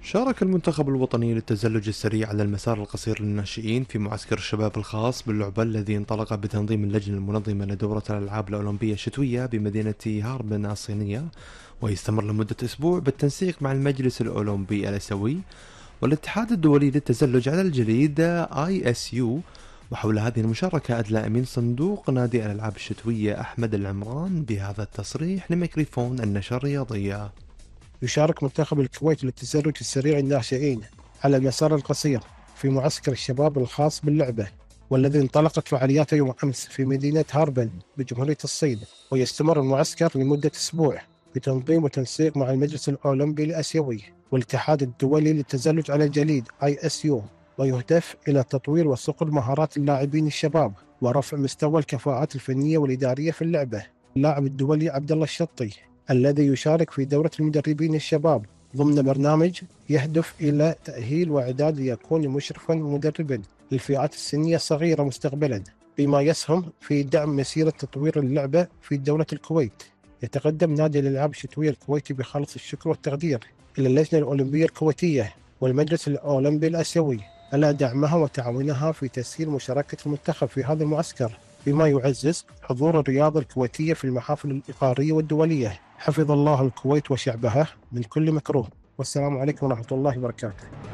شارك المنتخب الوطني للتزلج السريع على المسار القصير للناشئين في معسكر الشباب الخاص باللعبة الذي انطلق بتنظيم اللجنة المنظمة لدورة الألعاب الأولمبية الشتوية بمدينة هاربن الصينية، ويستمر لمدة أسبوع بالتنسيق مع المجلس الأولمبي الآسيوي والاتحاد الدولي للتزلج على الجليد ISU. وحول هذه المشاركة أدلى أمين صندوق نادي الألعاب الشتوية أحمد العمران بهذا التصريح لميكروفون النشر الرياضية. يشارك منتخب الكويت للتزلج السريع الناشئين على المسار القصير في معسكر الشباب الخاص باللعبة، والذي انطلقت فعالياته يوم أمس في مدينة هاربن بجمهورية الصين، ويستمر المعسكر لمدة أسبوع بتنظيم وتنسيق مع المجلس الأولمبي الآسيوي والاتحاد الدولي للتزلج على الجليد ISU، ويهدف إلى تطوير وصقل مهارات اللاعبين الشباب ورفع مستوى الكفاءات الفنية والإدارية في اللعبة. اللاعب الدولي عبد الله الشطي الذي يشارك في دورة المدربين الشباب ضمن برنامج يهدف إلى تأهيل وإعداد ليكون مشرفا ومدربا للفئات السنية الصغيرة مستقبلا، بما يسهم في دعم مسيرة تطوير اللعبة في دولة الكويت. يتقدم نادي الألعاب الشتوية الكويتي بخالص الشكر والتقدير إلى اللجنة الأولمبية الكويتية والمجلس الأولمبي الآسيوي على دعمها وتعاونها في تسهيل مشاركة المنتخب في هذا المعسكر، بما يعزز حضور الرياضة الكويتية في المحافل الإقارية والدولية. حفظ الله الكويت وشعبها من كل مكروه، والسلام عليكم ورحمة الله وبركاته.